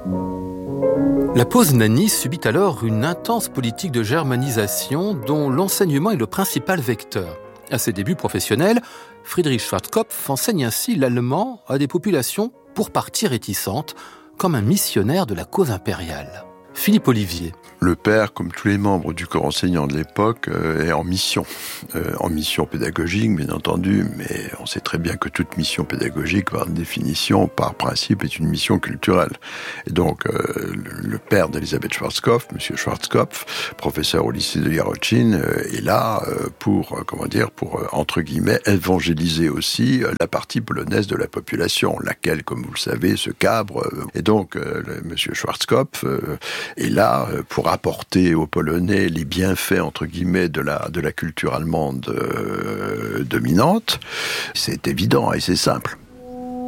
La Poznanie subit alors une intense politique de germanisation dont l'enseignement est le principal vecteur. À ses débuts professionnels, Friedrich Schwarzkopf enseigne ainsi l'allemand à des populations pour partie réticentes, comme un missionnaire de la cause impériale. Philippe Olivier. Le père, comme tous les membres du corps enseignant de l'époque, est en mission pédagogique, bien entendu, mais on sait très bien que toute mission pédagogique, par définition, par principe, est une mission culturelle. Et donc, le père d'Elisabeth Schwarzkopf, Monsieur Schwarzkopf, professeur au lycée de Jarocin, est là pour entre guillemets, évangéliser aussi la partie polonaise de la population, laquelle, comme vous le savez, se cabre. Et donc, Monsieur Schwarzkopf est là pour apporter aux Polonais les bienfaits, entre guillemets, de la culture allemande dominante. C'est évident et c'est simple.